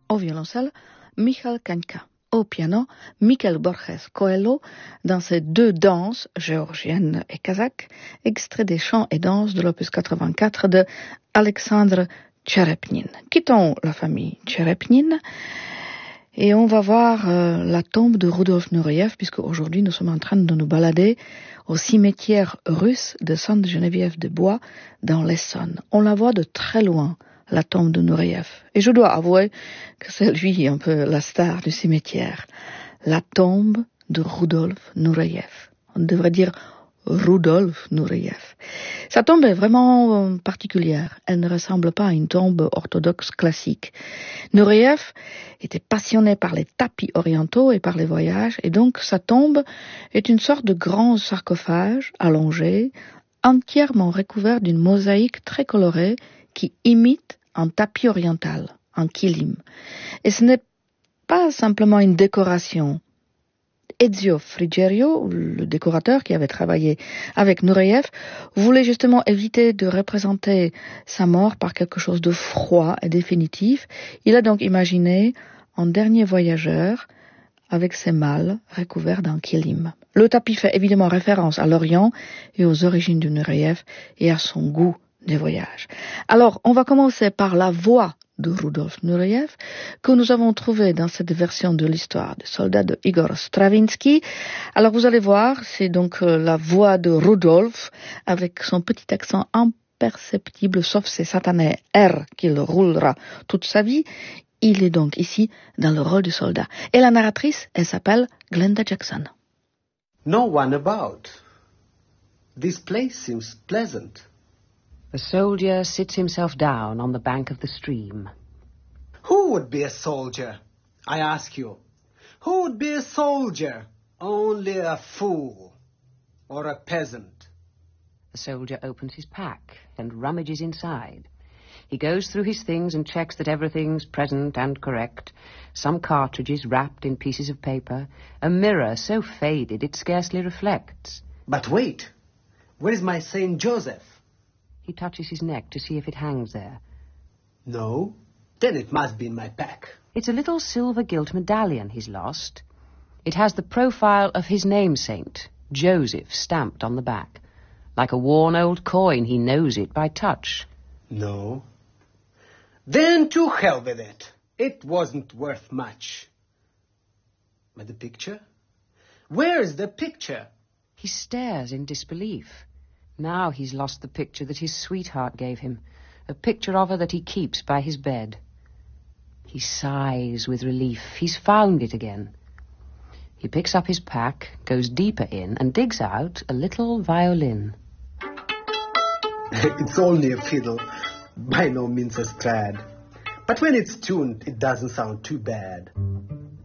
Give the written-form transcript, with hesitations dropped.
Au violoncelle, Michal Kaňka. Au piano, Mikel Borges Coelho dans ses deux danses, géorgiennes et kazakh, extraits des chants et danses de l'opus 84 de Alexandre Tcherepnin. Quittons la famille Tcherepnin et on va voir la tombe de Rudolf Nureyev, puisque aujourd'hui nous sommes en train de nous balader au cimetière russe de Sainte-Geneviève-des-Bois dans l'Essonne. On la voit de très loin, la tombe de Nureyev. Et je dois avouer que c'est lui un peu la star du cimetière. La tombe de Rudolf Nureyev. On devrait dire Rudolf Nureyev. Sa tombe est vraiment particulière. Elle ne ressemble pas à une tombe orthodoxe classique. Nureyev était passionné par les tapis orientaux et par les voyages, et donc sa tombe est une sorte de grand sarcophage allongé, entièrement recouvert d'une mosaïque très colorée qui imite un tapis oriental, un kilim. Et ce n'est pas simplement une décoration. Ezio Frigerio, le décorateur qui avait travaillé avec Nureyev, voulait justement éviter de représenter sa mort par quelque chose de froid et définitif. Il a donc imaginé un dernier voyageur avec ses malles recouverts d'un kilim. Le tapis fait évidemment référence à l'Orient et aux origines de Nureyev et à son goût des voyages. Alors, on va commencer par la voix de Rudolf Nureyev, que nous avons trouvée dans cette version de l'histoire des soldats de Igor Stravinsky. Alors, vous allez voir, c'est donc la voix de Rudolf, avec son petit accent imperceptible, sauf ces satanés R qu'il roulera toute sa vie. Il est donc ici dans le rôle du soldat. Et la narratrice, elle s'appelle Glenda Jackson. No one about. This place seems pleasant. The soldier sits himself down on the bank of the stream. Who would be a soldier? I ask you. Who would be a soldier? Only a fool or a peasant. The soldier opens his pack and rummages inside. He goes through his things and checks that everything's present and correct. Some cartridges wrapped in pieces of paper. A mirror so faded it scarcely reflects. But wait. Where is my Saint Joseph? He touches his neck to see if it hangs there. No. Then it must be in my pack. It's a little silver gilt medallion he's lost. It has the profile of his namesake, Joseph, stamped on the back. Like a worn old coin, he knows it by touch. No. Then to hell with it. It wasn't worth much. But the picture? Where's the picture? He stares in disbelief. Now he's lost the picture that his sweetheart gave him, a picture of her that he keeps by his bed. He sighs with relief. He's found it again. He picks up his pack, goes deeper in, and digs out a little violin. It's only a fiddle, by no means a strad. But when it's tuned, it doesn't sound too bad.